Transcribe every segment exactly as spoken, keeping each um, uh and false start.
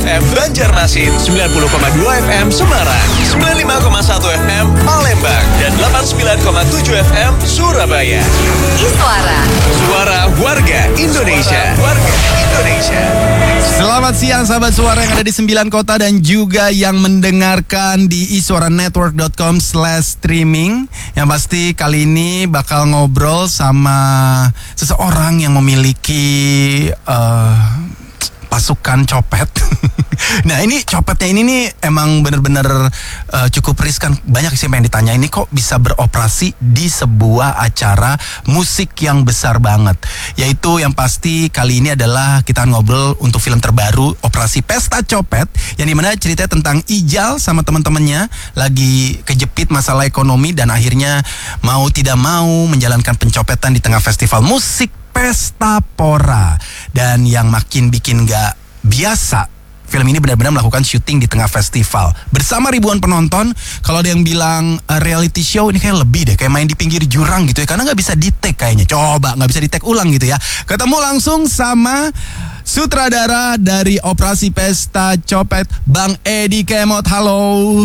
M Banjarmasin, sembilan puluh koma dua F M Semarang, sembilan puluh lima koma satu F M Palembang, dan delapan puluh sembilan koma tujuh F M Surabaya. Iswara, Suara Warga Indonesia. Suara Warga Indonesia. Selamat siang sahabat suara yang ada di sembilan kota dan juga yang mendengarkan di iswaranetwork dot com slash streaming. Yang pasti kali ini bakal ngobrol sama seseorang yang memiliki uh, pasukan copet. Nah ini copetnya ini nih emang bener-bener uh, cukup riskan. Banyak sih yang ditanya, ini kok bisa beroperasi di sebuah acara musik yang besar banget. Yaitu yang pasti kali ini adalah kita ngobrol untuk film terbaru Operasi Pesta Copet, yang dimana ceritanya tentang Ijal sama teman-temannya lagi kejepit masalah ekonomi dan akhirnya mau tidak mau menjalankan pencopetan di tengah festival musik Pesta Pora. Dan yang makin bikin gak biasa, film ini benar-benar melakukan syuting di tengah festival bersama ribuan penonton. Kalau ada yang bilang uh, reality show, ini kayak lebih deh, kayak main di pinggir jurang gitu ya, karena nggak bisa di-take kayaknya. Coba nggak bisa di-take ulang gitu ya. Ketemu langsung sama sutradara dari Operasi Pesta Copet, Bang Edi Kemot. Halo.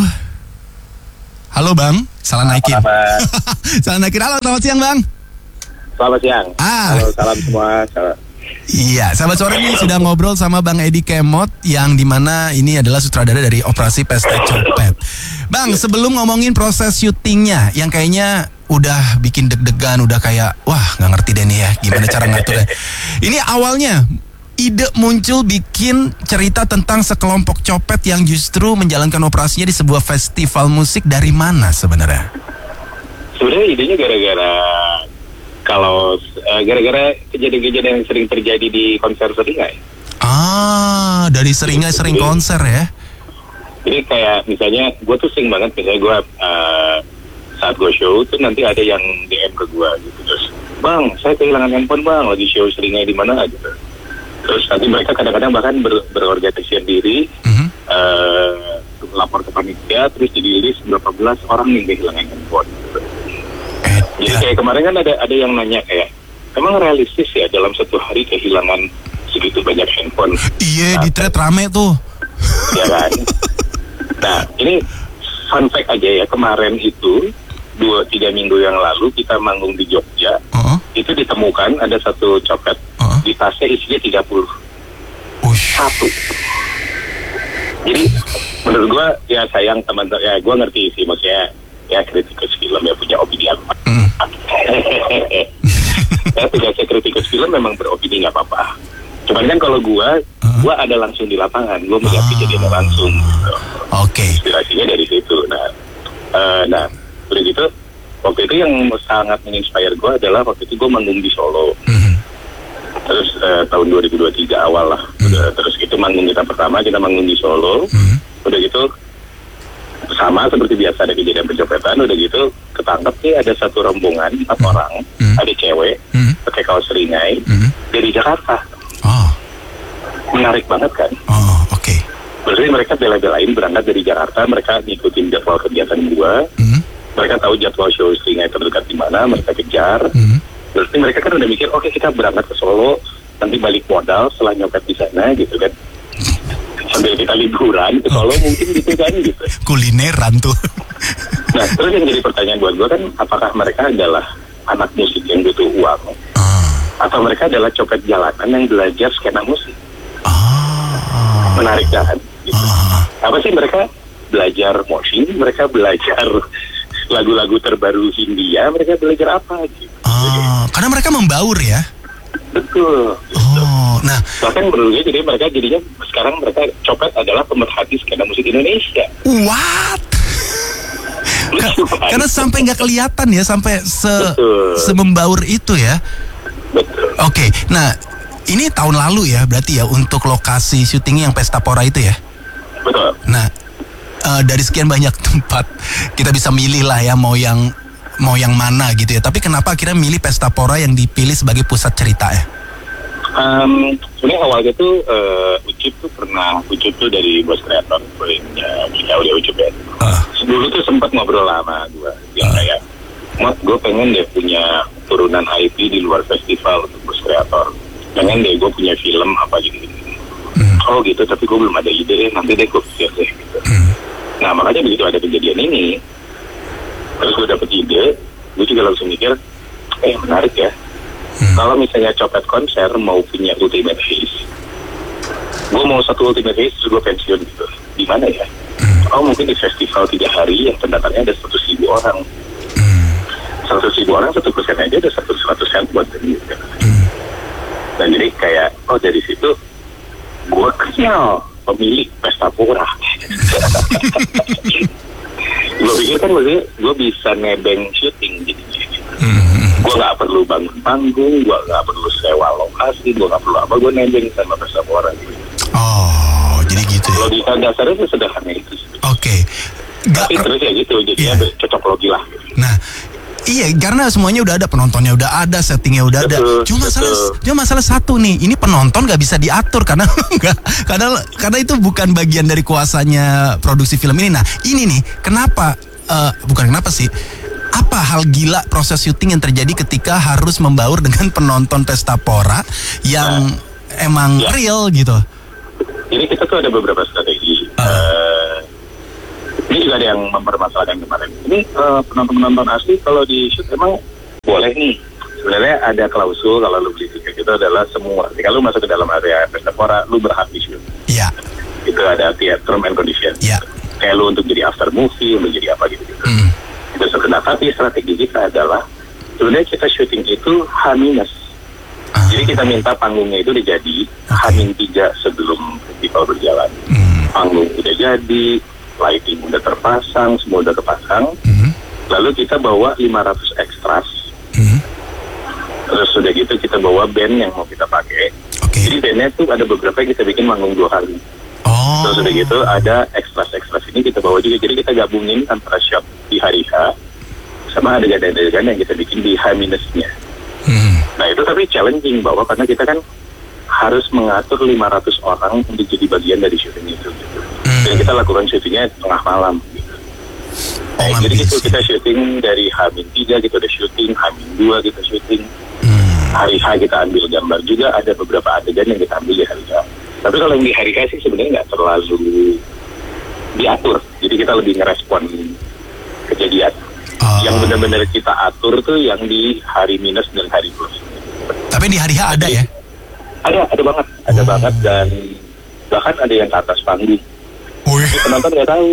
Halo Bang, salah naikin. Salah naikin. Halo, selamat siang Bang. Selamat siang. Ah. Halo, salam semua. Salam. Iya, sahabat suara ini sudah ngobrol sama Bang Edi Kemot, yang dimana ini adalah sutradara dari Operasi Pesta Copet. Bang, sebelum ngomongin proses syutingnya, yang kayaknya udah bikin deg-degan, udah kayak, wah nggak ngerti deh nih ya, gimana cara ngaturnya. Ini awalnya ide muncul bikin cerita tentang sekelompok copet yang justru menjalankan operasinya di sebuah festival musik, dari mana sebenarnya? Sebenarnya idenya gara-gara kalau uh, gara-gara kejadian-kejadian yang sering terjadi di konser Seringai. Ah, dari Seringai sering konser ya? Jadi kayak misalnya gue tuh sering banget, misalnya gue uh, saat gue show tuh nanti ada yang D M ke gue gitu, terus bang saya kehilangan handphone bang, lagi show Seringai di mana gitu. Terus nanti mereka kadang-kadang bahkan ber, berorganisasi diri, mm-hmm. uh, lapor ke panitia, terus jadi list berapa belas orang yang kehilangan handphone gitu. Jadi kayak kemarin kan ada ada yang nanya kayak, emang realistis ya dalam satu hari kehilangan segitu banyak handphone? Iya, nah, di thread rame tuh. Ya kan. Nah ini fun fact aja ya, kemarin itu dua tiga minggu yang lalu kita manggung di Jogja, uh-huh. itu ditemukan ada satu copet, uh-huh. di tasnya isinya tiga puluh satu. Jadi menurut gue ya sayang teman-teman, ya gue ngerti sih maksudnya. Ya kritikus film ya punya opini apa. Mm. Ya tugasnya kritikus film memang beropini nggak apa-apa. Cuman kan kalau gue, uh. gue ada langsung di lapangan, gue melihat kejadian langsung. Gitu. Oke. Okay. Inspirasinya dari situ. Nah, uh, nah udah gitu. Waktu itu yang sangat menginspire gue adalah waktu itu gue manggung di Solo. Mm. Terus uh, tahun dua ribu dua puluh tiga awal lah. Mm. Udah, terus itu manggung kita pertama, kita manggung di Solo. Mm. Udah gitu. Sama seperti biasa ada kejadian pencopetan, udah gitu ketangkep nih ada satu rombongan empat mm. orang, mm. ada cewek mm. pakai kaos Seringai mm. dari Jakarta. Oh. Menarik banget kan? Oh, oke. Okay. Berarti mereka bela-belain berangkat dari Jakarta, mereka ngikutin jadwal kegiatan gua, mm. mereka tahu jadwal show Seringai terdekat di mana, mereka kejar. Mm. Berarti mereka kan udah mikir, oke okay, kita berangkat ke Solo, nanti balik modal setelah nyopet di sana gitu kan. Sambil kita liburan ke Solo, okay. mungkin gitu kan gitu. Kulineran tuh. Nah terus yang jadi pertanyaan buat gue kan, apakah mereka adalah anak musik yang butuh uang, uh. atau mereka adalah copet jalanan yang belajar skena musik? uh. Menarik kan gitu. uh. Apa sih mereka belajar motion, mereka belajar lagu-lagu terbaru Hindia, mereka belajar apa gitu. uh. Karena mereka membaur ya. Betul. Gitu. Oh, nah bahkan menurut gue jadi mereka jadinya sekarang mereka copet adalah pemerhati skena musik Indonesia. What? Ka- karena sampai nggak kelihatan ya, sampai se semembaur itu ya. Betul. Oke, okay, nah ini tahun lalu ya berarti ya untuk lokasi syutingnya yang Pesta Pora itu ya. Betul. Nah uh, dari sekian banyak tempat kita bisa milih lah ya mau yang mau yang mana gitu ya. Tapi kenapa akhirnya milih Pesta Pora yang dipilih sebagai pusat cerita ya? Um, sebenarnya awalnya tuh uh, Ucup tuh pernah, Ucup tuh dari bos kreator punya kita udah Ucup ya. Uh. Dulu tuh sempat ngobrol lama gue, yang uh. kayak, Mat, gue pengen deh punya turunan I P di luar festival untuk bos kreator. Pengen deh gue punya film apa gitu. Hmm. oh gitu, tapi gue belum ada ide, nanti deh gue pikir deh gitu. Hmm. Nah makanya begitu ada kejadian ini, terus gue dapet ide, gue juga langsung mikir, eh menarik ya. Hmm. Kalau misalnya Copet Konser mau punya Ultimate Haze, gue mau satu Ultimate Haze terus gue pensiun gitu, di mana ya? Hmm. Oh mungkin di festival tiga hari yang pendatangnya ada seratus ribu orang. Seratus ribu orang satu persen aja ada seratus seratus sen buat ini. Gitu. Hmm. Dan jadi kayak oh dari situ gue kenal pemilik Pesta Pora. Gue pikir kan maksudnya gue bisa nebeng syuting gitu. Hmm. Gue nggak perlu bangun panggung, gue nggak perlu sewa lokasi, gue nggak perlu apa, gue nebeng sama Pesta Pora gitu. Oh, jadi gitu ya? Logika dasarnya itu sederhana itu. Oke. Okay. Tapi terus ya gitu, jadinya yeah. cocok logi lah. Gitu. Nah, iya, karena semuanya udah ada, penontonnya udah ada, settingnya udah ada. Betul, Cuma betul. masalah, cuma masalah satu nih, ini penonton nggak bisa diatur karena nggak, karena karena itu bukan bagian dari kuasanya produksi film ini. Nah, ini nih, kenapa? Uh, bukan kenapa sih? Apa hal gila proses syuting yang terjadi ketika harus membaur dengan penonton Pesta Pora yang nah, emang ya. real gitu? Jadi kita tuh ada beberapa strategi. Uh. Uh, Ini juga ada yang mempermasalahkan kemarin. Ini uh, penonton-penonton asli kalau di shoot emang boleh nih. Sebenarnya ada klausul kalau lu beli tiket itu adalah semua. Ketika lu masuk ke dalam area Pesta Pora, lu berhak di shoot. Iya. Itu ada term and condition. Iya. Kayak lu untuk jadi after movie, untuk jadi apa gitu-gitu. Mm. Itu sebenarnya. Tapi strategi kita adalah sebenarnya kita syuting itu H minus. Uh. Jadi kita minta panggungnya itu udah jadi H minus tiga sebelum festival berjalan. Mm. Panggung udah jadi, lighting udah terpasang, semua udah terpasang. Mm-hmm. Lalu kita bawa lima ratus extras. Mm-hmm. Terus sudah gitu kita bawa band yang mau kita pakai. Okay. Jadi bandnya tuh ada beberapa yang kita bikin manggung dua kali. Oh. Terus sudah gitu ada extras-extras ini kita bawa juga. Jadi kita gabungin antara shot di hari H sama adegan-adegan yang kita bikin di H minusnya. Mm-hmm. Nah itu tapi challenging bahwa karena kita kan harus mengatur lima ratus orang untuk jadi bagian dari syuting itu gitu. Hmm. Dan kita lakukan syutingnya tengah malam gitu. Nah, oh, jadi itu kita syuting dari H tiga kita udah syuting, H dua kita syuting. Hmm. Hari H kita ambil gambar juga, ada beberapa adegan yang kita ambil di hari H. Tapi kalau yang di hari H sih sebenarnya nggak terlalu diatur. Jadi kita lebih ngerespon kejadian. Oh. Yang benar-benar kita atur tuh yang di hari minus dan hari plus. Tapi di hari H ada ya? Ada, ada banget, ada oh. banget dan bahkan ada yang ke atas panggung. Oh, iya. Penonton nggak tahu.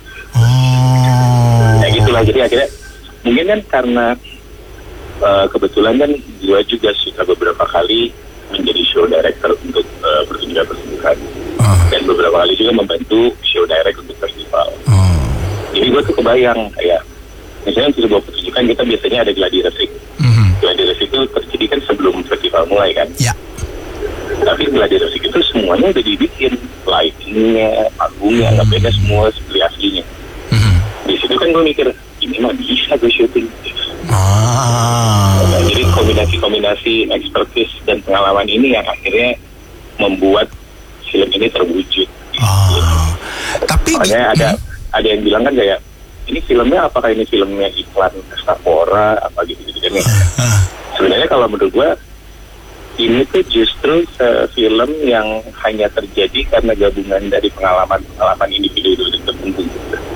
Oh. Ya gitulah, jadi akhirnya mungkin kan karena uh, kebetulan kan gue juga suka beberapa kali menjadi show director untuk uh, pertunjukan-pertunjukan oh. dan beberapa kali juga membantu show direct untuk festival. Oh. Jadi gue tuh kebayang kayak misalnya di sebuah pertunjukan kita biasanya ada gladi resik. Mm-hmm. Gladi resik itu terjadi kan sebelum festival mulai kan. Ya. Yeah. Tapi gladi resik itu semuanya udah dibikin, lightingnya, panggungnya, nggak beda semua seperti aslinya. Mm-hmm. Di situ kan gue mikir, ini mah bisa gue syuting. Ah. Nah, jadi kombinasi-kombinasi expertise dan pengalaman ini yang akhirnya membuat film ini terwujud. Ah. Gitu. Tapi makanya ada ada yang bilang kan kayak, ini filmnya apakah ini filmnya iklan Pesta Pora apa gitu-gitu kan ya. Ah. Sebenarnya kalau menurut gue ini tuh justru uh, film yang hanya terjadi karena gabungan dari pengalaman-pengalaman individu tertentu.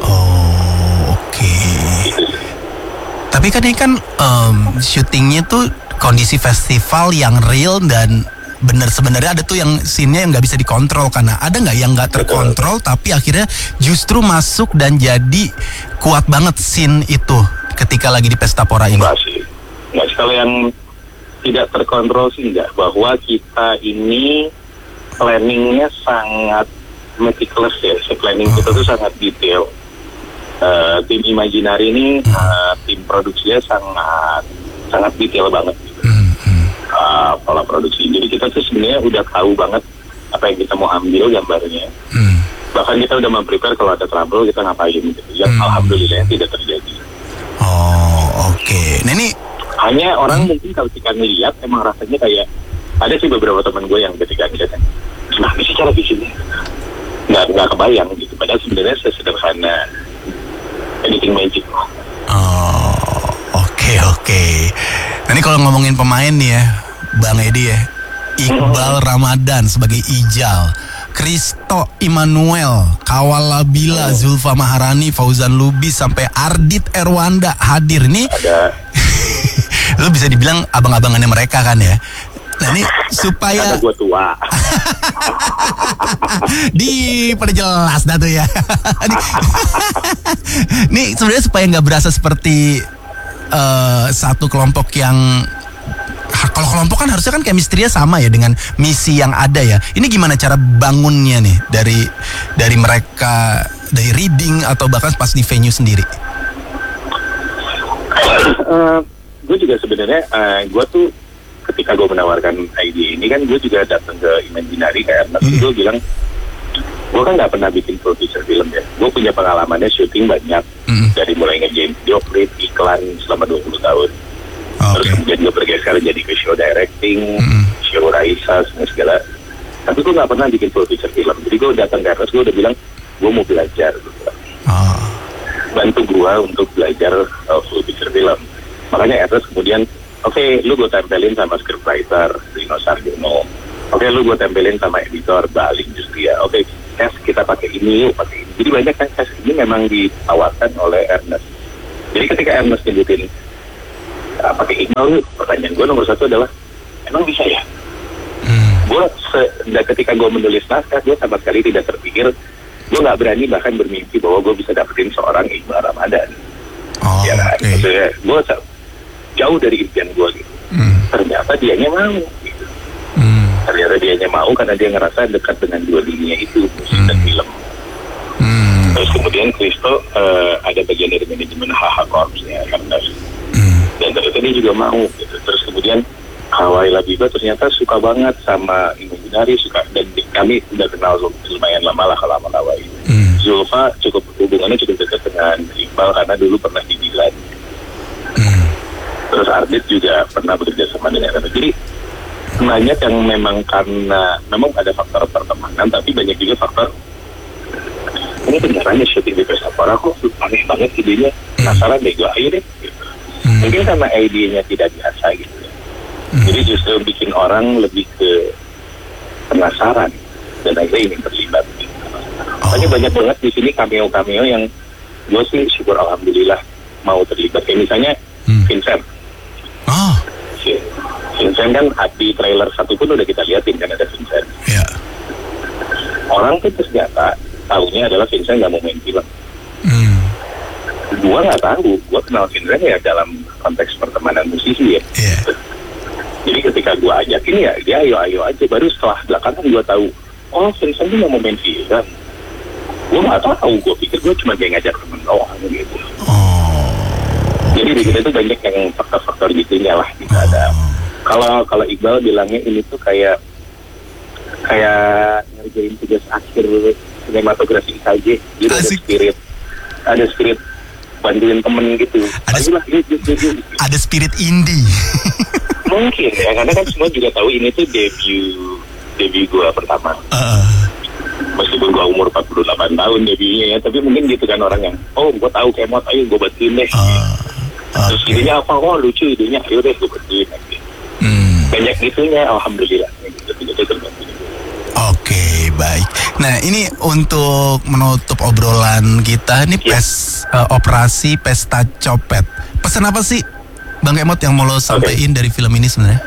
Oh, oke. Okay. Gitu. Tapi kan ini kan um, syutingnya tuh kondisi festival yang real dan bener sebenarnya ada tuh yang scene-nya yang nggak bisa dikontrol karena ada nggak yang nggak terkontrol. Betul. Tapi akhirnya justru masuk dan jadi kuat banget scene itu ketika lagi di Pesta Pora ini. Nggak sih, nggak sih kalau yang tidak terkontrol sih enggak, bahwa kita ini planningnya sangat meticulous ya, so, planning kita tuh sangat detail. Uh, tim Imaginary ini uh, tim produksinya sangat sangat detail banget. Uh, pola produksi, jadi kita tuh sebenarnya udah tahu banget apa yang kita mau ambil gambarnya. Hmm. Bahkan kita udah memprepare kalau ada trouble kita ngapain gitu. Yang hmm. alhamdulillah tidak terjadi. Oh oke, okay. Nah ini hanya orang hmm. mungkin kalau ketika ngeliat emang rasanya kayak ada sih beberapa teman gue yang ketika ngeliat gimana sih cara bikinnya nggak nggak kebayang gitu, padahal sebenarnya sesederhana editing magic. Oh oke okay, oke okay. Nah ini kalau ngomongin pemain nih ya Bang Edi ya, Iqbal hmm. Ramadan sebagai Ijal, Kristo Immanuel, Kawalabila, Zulfa Maharani, Fauzan Lubis, sampai Ardit Erwanda hadir nih. Ada. Lu bisa dibilang abang-abangannya mereka kan ya. Nah ini supaya Karena gue tua. diperjelas dah tuh ya. Nih sebenarnya supaya nggak berasa seperti uh, satu kelompok yang, kalau kelompok kan harusnya kan chemistry-nya sama ya dengan misi yang ada ya. Ini gimana cara bangunnya nih dari dari mereka, dari reading atau bahkan pas di venue sendiri? uh, gue juga sebenarnya, uh, gue tuh ketika gue menawarkan ide ini kan, gue juga datang ke Imaginary kayak Ernest. Hmm. Gue bilang, gue kan nggak pernah bikin producer film ya. Gue punya pengalamannya syuting banyak, hmm. dari mulai nge-game video klip, iklan selama dua puluh tahun. Oh, terus okay. kemudian gue bergeser jadi ke show directing, hmm. show Raisa, segala. Tapi gue nggak pernah bikin producer film. Jadi gue datang ke Ernest, gue udah bilang, gue mau belajar. Oh. Bantu gue untuk belajar uh, producer film. Makanya Ernest kemudian, oke, okay, lu gue tempelin sama scriptwriter Rino Sarjono. Oke, okay, lu gue tempelin sama editor Bali Industria. Oke, okay, tes kita pakai ini, pakai ini. Jadi banyak kan tes ini memang ditawarkan oleh Ernest. Jadi ketika Ernest nyebutin uh, pakai email, pertanyaan gue nomor satu adalah, emang bisa ya? Hmm. Gue se- ketika gue menulis naskah, gue sama sekali tidak terpikir, gue nggak berani bahkan bermimpi bahwa gue bisa dapetin seorang Iqbal Ramadan. Oh, ya kan? Okay. Maksudnya, gue jauh dari impian gue gitu. Hmm. Ternyata dianya mau gitu. Hmm. Ternyata dianya mau karena dia ngerasa dekat dengan dua dunia itu, musik hmm. dan film. Hmm. Terus kemudian Kristo uh, ada bagian dari manajemen H H Corps-nya karena hmm. dan ternyata dia juga mau gitu. Terus kemudian Hawaii Labiba ternyata suka banget sama Imaginary, suka, dan kami udah kenal lumayan lama lah kalau sama Hawaii. Hmm. Zulfa cukup hubungannya cukup dekat dengan Iqbal karena dulu pernah di Milan. Hmm. Terus Ardit juga pernah bekerja sama dengan Ernest. Jadi banyak yang memang karena memang ada faktor pertemanan, tapi banyak juga faktor ini benerannya syuting di Pestapora kok aneh banget idenya, penasaran deh gue, ayo deh gitu. Hmm. Mungkin karena idenya tidak biasa gitu ya. Hmm. Jadi justru bikin orang lebih ke penasaran dan akhirnya ingin terlibat gitu. Oh. Makanya banyak banget di sini cameo-cameo yang gue sih syukur alhamdulillah mau terlibat. Kayak misalnya hmm. Vincent. Oh. Vincent kan di trailer satu pun udah kita liatin kan ada Vincent. Yeah. Orang tuh ternyata tahunya adalah Vincent nggak mau main film. Hmm. Gua nggak tahu, gua kenal Vincent ya dalam konteks pertemanan musisi ya. Yeah. Jadi ketika gua ajakin ya dia ayo-ayo aja. Baru setelah belakangan gua tahu, oh Vincent tuh nggak mau main film. Gua nggak tahu, gua pikir gua cuma kayak ngajak temen doang gitu. Oh. Jadi di kita tuh banyak yang faktor-faktor gitunya lah gitu. Oh. Ada kalau kalau Iqbal bilangnya ini tuh kayak kayak ngerjain tugas akhir sinematografi saja. Jadi ada spirit, ada spirit bantuin temen gitu. Ada, Ayolah, yuk, yuk, yuk, yuk. Ada spirit indie. Mungkin ya, karena kan semua juga tahu ini tuh debut debut gue pertama. Uh. Meskipun gue umur empat puluh delapan tahun debutnya ya, tapi mungkin gitu kan orang yang, oh gue tahu kemot, ayo gue bantuin deh. Uh. Okay. Terus idenya apa? Oh lucu idenya, ayo deh gue bantuin. Hmm. Banyak gitunya, alhamdulillah. Gitu-gitu. Oke, okay, baik. Nah, ini untuk menutup obrolan kita, ini yeah. pes uh, operasi Pesta Copet. Pesan apa sih, Bang Kemot, yang mau lo sampaikan okay. dari film ini sebenarnya?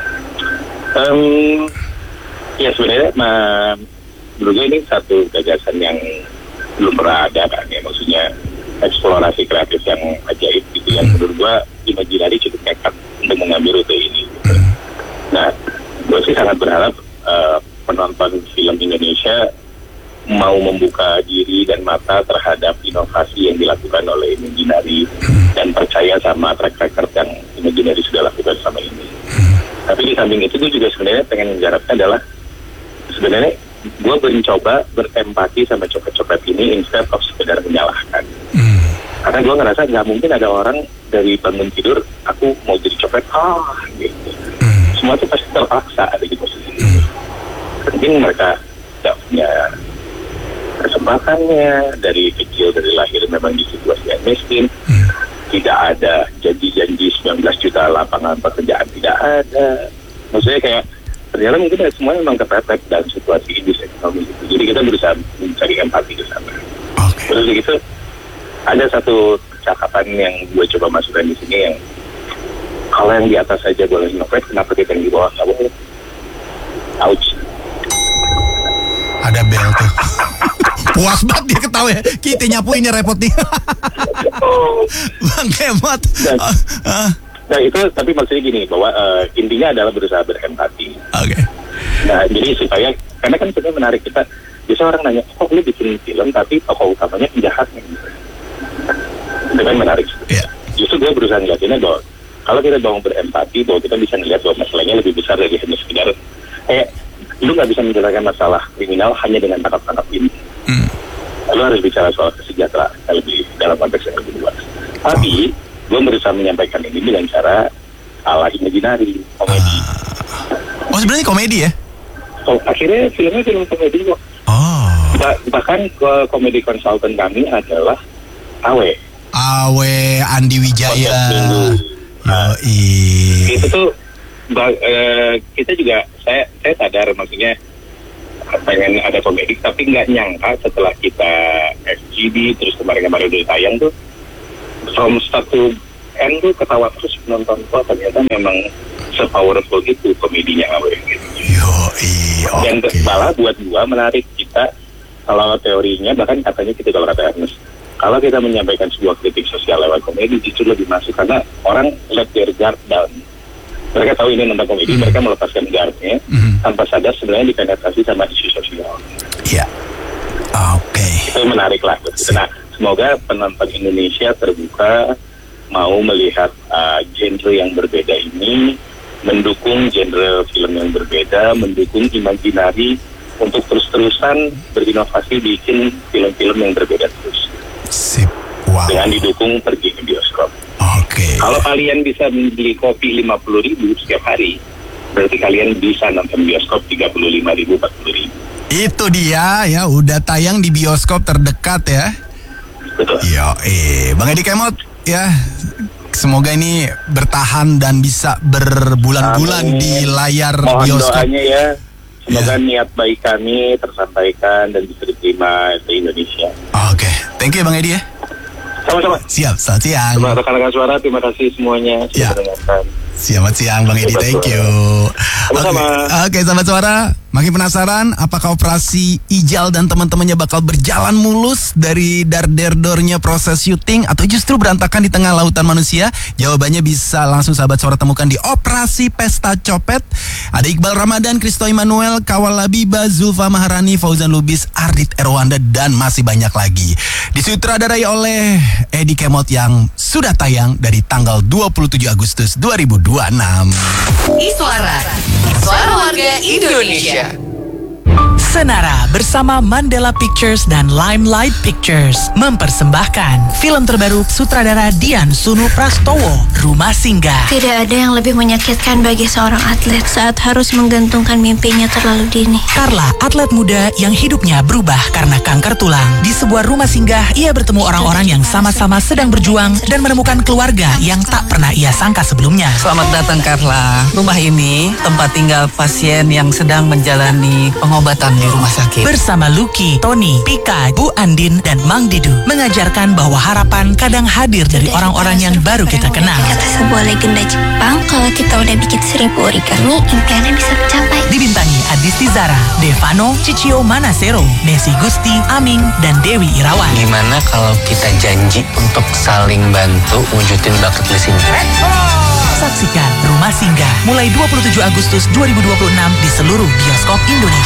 Um, ya sebenarnya, ma, menurut gue ini satu gagasan yang belum pernah ada kan ya, maksudnya eksplorasi kreatif yang ajaib gitu. Hmm. Yang menurut gue Imaginary cukup nekat untuk mengambil rute ini. Gitu. Hmm. Nah, gue sih sangat berharap uh, penonton film Indonesia mau membuka diri dan mata terhadap inovasi yang dilakukan oleh Imaginary hmm. dan percaya sama track record yang Imaginary sudah lakukan sama ini. Hmm. Tapi di samping itu gue juga sebenarnya pengen menggarapkan adalah sebenarnya gue mencoba berempati sama copet-copet ini instead of sekedar menyalahkan. Hmm. Karena gue ngerasa nggak mungkin ada orang dari bangun tidur aku mau jadi copet ah gitu. Hmm. Semua itu pasti terpaksa ada di posisi itu. Hmm. Mungkin mereka tidak punya kesempatannya dari kecil, dari lahir memang di situasi yang miskin. Hmm. Tidak ada janji-janji sembilan belas juta lapangan pekerjaan, tidak ada. Maksudnya kayak ternyata mungkin ya semua memang kepepet dalam situasi industri ekonomi gitu. Jadi kita berusaha mencari empati ke sana. Oke. Terus gitu ada satu percakapan yang gue coba masukkan di sini yang kalau yang di atas saja boleh innovate, kenapa kita yang di bawah nggak boleh? Ouch. Ada bel tuh. Puas banget dia ketawa ya. Kita nyapuinnya repot nih. Bang Kemot. Dan, uh, uh. Nah itu tapi maksudnya gini bahwa uh, intinya adalah berusaha berempati. Oke. Okay. Nah jadi supaya karena kan sebenarnya menarik kita. Biasa orang nanya, kok lu bikin film tapi tokoh utamanya penjahatnya gitu. Itu kan menarik. Yeah. Justru gue berusaha ngeliatinnya bahwa kalau kita mau berempati, bahwa kita bisa ngeliat bahwa masalahnya lebih besar dari hanya sekedar kayak lu nggak bisa menjelaskan masalah kriminal hanya dengan tangkap-tangkap ini. Mm. Lu harus bicara soal kesejahteraan yang lebih dalam konteks yang lebih luas. Tapi oh. gue berusaha menyampaikan ini dengan cara ala imaginari, komedi. Uh. Oh sebenarnya komedi ya? So, akhirnya filmnya film komedi kok. Oh. Ba- bahkan ke komedi konsultan kami adalah Awe. Awe Andi Wijaya. Nah, Yoi. itu tuh ba- uh, kita juga saya saya sadar maksudnya pengen ada komedi tapi nggak nyangka setelah kita F G D terus kemarin-kemarin udah tayang tuh from start to end tuh ketawa terus penonton kok ternyata memang se-powerful itu komedinya Awe gitu. Yoi, oke. Dan malah buat gua menarik kita kalau teorinya bahkan katanya kita kalau kata Ernest kalau kita menyampaikan sebuah kritik sosial lewat komedi justru lebih masuk karena orang let their guard down. Mereka tahu ini tentang komedi, mm. mereka melepaskan guardnya mm. tanpa sadar sebenarnya dipenetrasi sama isu sosial. Iya. Yeah. Oke. Okay. Itu menarik lah. Nah, semoga penonton Indonesia terbuka mau melihat uh, genre yang berbeda ini, mendukung genre film yang berbeda, mendukung imajinari untuk terus-terusan berinovasi bikin film-film yang berbeda terus. Sip. Wow. Dengan didukung pergi ke bioskop. Oke. Okay. Kalau kalian bisa beli kopi lima puluh ribu setiap hari, berarti kalian bisa nonton bioskop tiga puluh lima ribu, empat puluh ribu. Itu dia ya, udah tayang di bioskop terdekat ya. Betul. Yo, eh, Bang Edi Kemot ya. Semoga ini bertahan dan bisa berbulan-bulan Amin. di layar Mohon bioskop. doanya ya. Semoga Ya. niat baik kami tersampaikan dan bisa diterima di Indonesia. Oke, okay. Thank you Bang Edi ya. Sama-sama. Siap, selamat siang. Terima rekan-rekan suara, terima kasih semuanya sudah Ya. mendengarkan. Selamat siang Bang Edi, thank you. Sama-sama. Oke, okay, sahabat suara, makin penasaran apakah operasi Ijal dan teman-temannya bakal berjalan mulus dari dar-der-dornya proses syuting atau justru berantakan di tengah lautan manusia? Jawabannya bisa langsung sahabat suara temukan di Operasi Pesta Copet. Ada Iqbal Ramadan, Kristo Immanuel, Kawal Labiba, Zulfa Maharani, Fauzan Lubis, Ardit Erwanda, dan masih banyak lagi. Disutradarai oleh Edi Kemot yang sudah tayang dari tanggal dua puluh tujuh Agustus dua ribu dua puluh enam. Iswara, Suara Warga Indonesia. Senara bersama Mandela Pictures dan Limelight Pictures mempersembahkan film terbaru sutradara Dian Sunu Prastowo, Rumah Singgah. Tidak ada yang lebih menyakitkan bagi seorang atlet saat harus menggantungkan mimpinya terlalu dini. Carla, atlet muda yang hidupnya berubah karena kanker tulang. Di sebuah rumah singgah, ia bertemu orang-orang yang sama-sama sedang berjuang dan menemukan keluarga yang tak pernah ia sangka sebelumnya. Selamat datang Carla. Rumah ini tempat tinggal pasien yang sedang menjalani pengobatan di rumah sakit. Bersama Lucky, Tony, Pika, Bu Andin, dan Mang Didu mengajarkan bahwa harapan kadang hadir dari orang-orang yang baru kita kenal. Kata sebuah legenda Jepang, kalau kita udah bikin seribu origami, impiannya bisa tercapai. Dibintangi Adisti Zara, Devano, Cicio Manasero, Messi Gusti, Aming, dan Dewi Irawan. Gimana kalau kita janji untuk saling bantu wujudin bucket list ini? Saksikan Rumah Singgah mulai dua puluh tujuh Agustus dua ribu dua puluh enam di seluruh bioskop Indonesia.